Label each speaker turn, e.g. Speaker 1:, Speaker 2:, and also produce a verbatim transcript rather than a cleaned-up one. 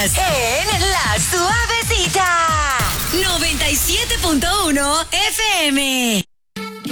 Speaker 1: Estás en La Suavecita. noventa y siete punto uno F M.